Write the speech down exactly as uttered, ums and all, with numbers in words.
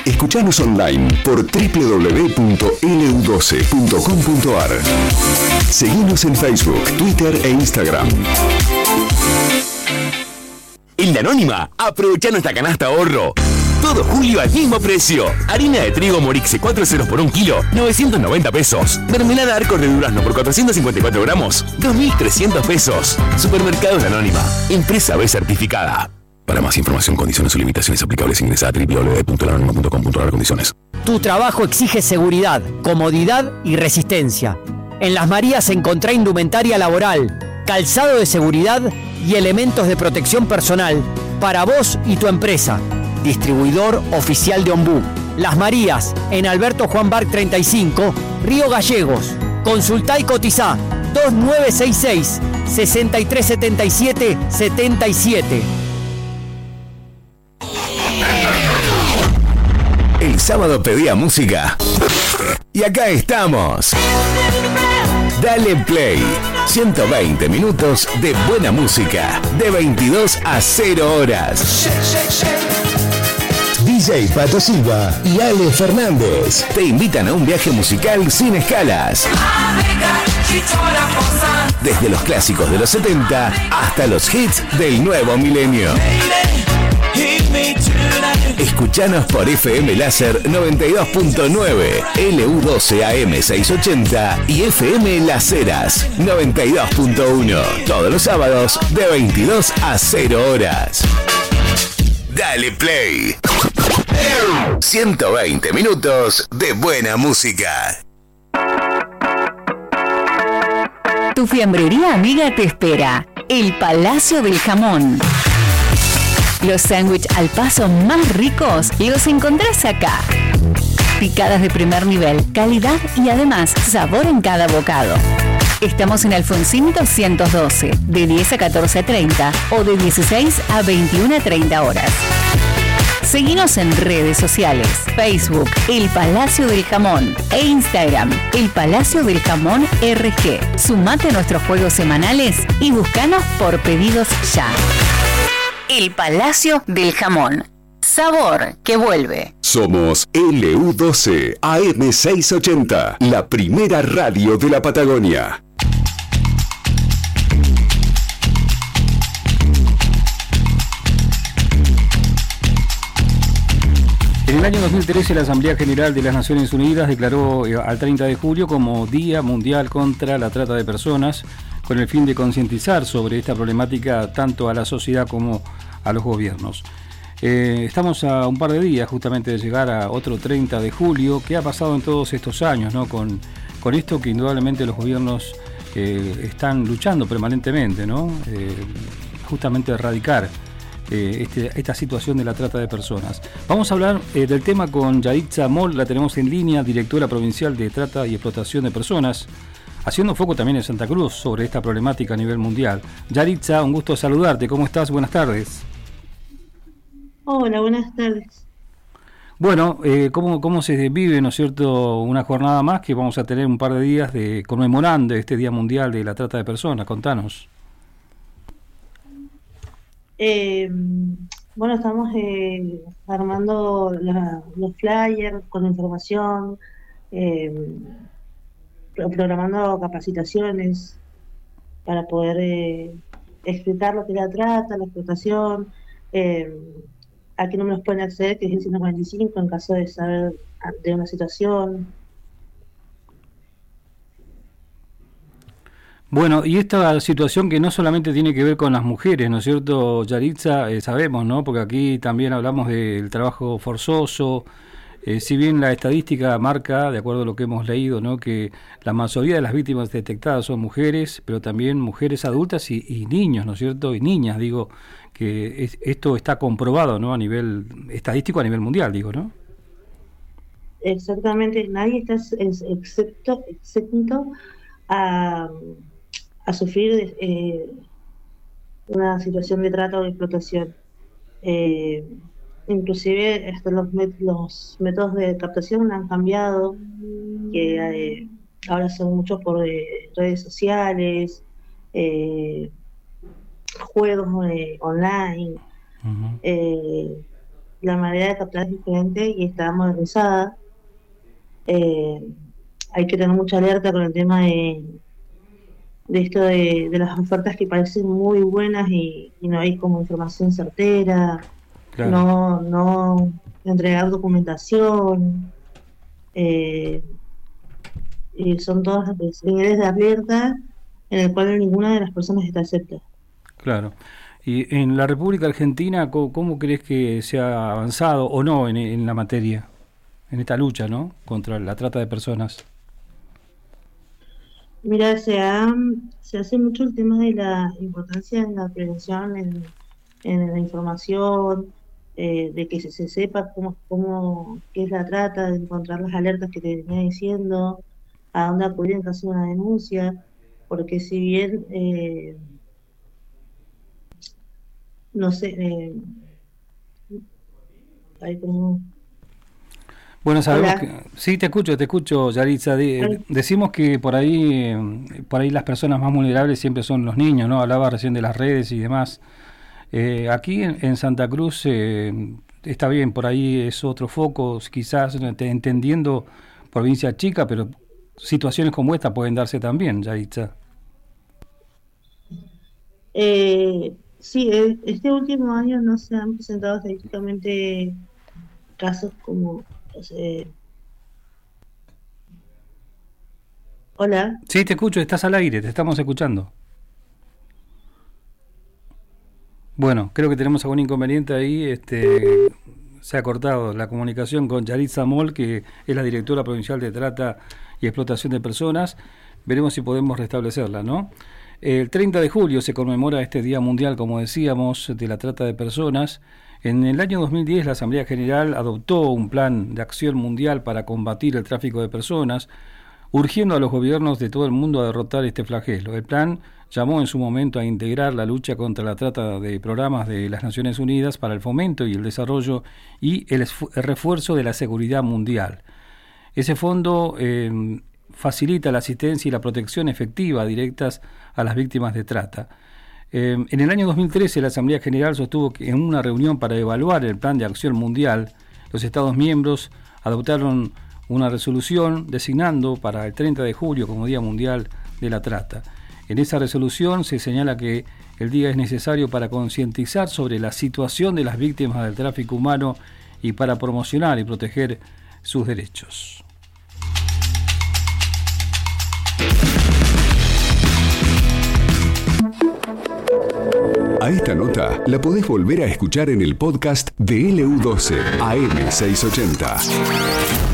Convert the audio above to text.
Escuchanos online por doble u doble u doble u punto ele u doce punto com punto a r. Seguinos en Facebook, Twitter e Instagram. En La Anónima, aprovechá nuestra canasta ahorro. Todo julio al mismo precio. Harina de trigo Morixe cuatro ceros por un kilo, novecientos noventa pesos. Mermelada Arcos de Durazno por cuatrocientos cincuenta y cuatro gramos, dos mil trescientos pesos. Supermercados La Anónima. Empresa B certificada. Para más información, condiciones o limitaciones aplicables, ingresa a doble u doble u doble u punto la anónima punto com punto a r. Condiciones. Tu trabajo exige seguridad, comodidad y resistencia. En Las Marías encontrá indumentaria laboral, calzado de seguridad y elementos de protección personal para vos y tu empresa. Distribuidor oficial de Ombú. Las Marías, en Alberto Juan Barc treinta y cinco, Río Gallegos. Consultá y cotizá dos nueve seis seis, seis tres siete siete, siete siete. El sábado pedía música. Y acá estamos. Dale Play. ciento veinte minutos de buena música. De veintidós a cero horas. D J Pato Silva y Ale Fernández te invitan a un viaje musical sin escalas. Desde los clásicos de los setenta hasta los hits del nuevo milenio. Escuchanos por F M Láser noventa y dos punto nueve, L U doce A M seiscientos ochenta y F M Las Heras noventa y dos punto uno. Todos los sábados de veintidós a cero horas. Dale Play. ciento veinte minutos de buena música. Tu fiambrería amiga te espera. El Palacio del Jamón. Los sándwiches al paso más ricos los encontrás acá. Picadas de primer nivel, calidad y además sabor en cada bocado. Estamos en Alfonsín doscientos doce, de diez a catorce treinta o de dieciséis a veintiuna treinta horas. Seguinos en redes sociales, Facebook, El Palacio del Jamón e Instagram, El Palacio del Jamón R G. Sumate a nuestros juegos semanales y búscanos por pedidos ya. El Palacio del Jamón. Sabor que vuelve. Somos L U doce A M seiscientos ochenta, la primera radio de la Patagonia. En el año dos mil trece, la Asamblea General de las Naciones Unidas declaró al treinta de julio como Día Mundial contra la Trata de Personas, con el fin de concientizar sobre esta problemática tanto a la sociedad como a los gobiernos. Eh, estamos a un par de días justamente de llegar a otro treinta de julio. ¿Qué ha pasado en todos estos años, ¿no? con, con esto que indudablemente los gobiernos eh, están luchando permanentemente, ¿no? Eh, justamente erradicar eh, este, esta situación de la trata de personas. Vamos a hablar eh, del tema con Yaritza Moll, la tenemos en línea, directora provincial de Trata y Explotación de Personas, haciendo foco también en Santa Cruz sobre esta problemática a nivel mundial. Yaritza, un gusto saludarte. ¿Cómo estás? Buenas tardes. Hola, buenas tardes. Bueno, eh, ¿cómo, ¿cómo se vive, no es cierto, una jornada más que vamos a tener un par de días de conmemorando este Día Mundial de la Trata de Personas? Contanos. Eh, bueno, estamos eh, armando la, los flyers con información, eh, programando capacitaciones para poder eh, explicar lo que es la trata, la explotación, eh, a qué números pueden acceder, que es el ciento cuarenta y cinco en caso de saber de una situación. Bueno, y esta situación que no solamente tiene que ver con las mujeres, ¿no es cierto, Yaritza? Eh, sabemos, ¿no? Porque aquí también hablamos del trabajo forzoso. Eh, si bien la estadística marca, de acuerdo a lo que hemos leído, ¿no?, que la mayoría de las víctimas detectadas son mujeres, pero también mujeres adultas y, y niños, ¿no es cierto? Y niñas, digo, que es, esto está comprobado, ¿no?, a nivel estadístico, a nivel mundial, digo, ¿no? Exactamente, nadie está es, excepto, excepto a, a sufrir eh, una situación de trata o de explotación. Eh, inclusive hasta los, met- los métodos de captación han cambiado, que eh, ahora son muchos por eh, redes sociales, eh, juegos eh, online, uh-huh. eh, la manera de captar es diferente y está modernizada. Eh, hay que tener mucha alerta con el tema de, de esto de, de las ofertas que parecen muy buenas y, y no hay como información certera, claro. no, no entregar documentación, eh, y son todas señales de alerta en el cual ninguna de las personas está acepta. Claro. Y en la República Argentina, ¿cómo, cómo crees que se ha avanzado o no en, en la materia, en esta lucha, ¿no?, contra la trata de personas? Mira, se, ha, se hace mucho el tema de la importancia en la prevención, en, en la información, eh, de que se, se sepa cómo, cómo qué es la trata, de encontrar las alertas que te venía diciendo, a dónde acudir en caso de una denuncia, porque si bien, eh, no sé, eh, hay como... Bueno, sabemos que, sí, te escucho, te escucho, Yaritza. De, decimos que por ahí, por ahí las personas más vulnerables siempre son los niños, ¿no? Hablaba recién de las redes y demás. Eh, aquí en, en Santa Cruz eh, está bien, por ahí es otro foco, quizás entendiendo provincia chica, pero situaciones como esta pueden darse también, Yaritza. Eh, sí, este último año no se han presentado estadísticamente casos como... Eh, hola. Sí, te escucho, estás al aire, te estamos escuchando. Bueno, creo que tenemos algún inconveniente ahí, este, se ha cortado la comunicación con Yaritza Moll, que es la directora provincial de Trata y Explotación de Personas. Veremos si podemos restablecerla, ¿no? El treinta de julio se conmemora este Día Mundial, como decíamos, de la trata de personas. En el año dos mil diez la Asamblea General adoptó un plan de acción mundial para combatir el tráfico de personas, urgiendo a los gobiernos de todo el mundo a derrotar este flagelo. El plan llamó en su momento a integrar la lucha contra la trata de programas de las Naciones Unidas para el fomento y el desarrollo y el, el refuerzo de la seguridad mundial. Ese fondo eh, facilita la asistencia y la protección efectiva directas a las víctimas de trata. Eh, en el año dos mil trece la Asamblea General sostuvo que en una reunión para evaluar el plan de acción mundial, los Estados miembros adoptaron una resolución designando para el treinta de julio como Día Mundial de la Trata. En esa resolución se señala que el día es necesario para concientizar sobre la situación de las víctimas del tráfico humano y para promocionar y proteger sus derechos. A esta nota la podés volver a escuchar en el podcast de L U doce A M seiscientos ochenta.